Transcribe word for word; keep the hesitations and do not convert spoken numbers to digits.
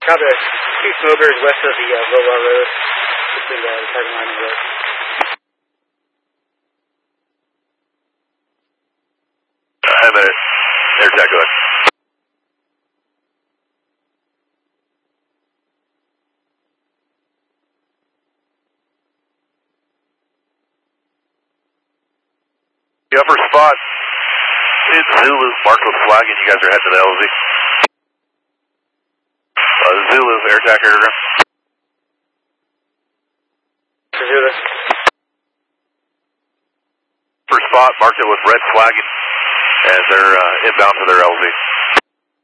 Copy. Two smokers west of the uh, Lola Road, between the parking lot and the road. Uh, a minute. Air tech, go ahead. The upper spot in Zulu, marked with flag, and you guys are heading to the L Z. Uh, Zulu, air attack aircraft. Zulu. First spot, marked it with red flagging, and they're uh, inbound to their L Z.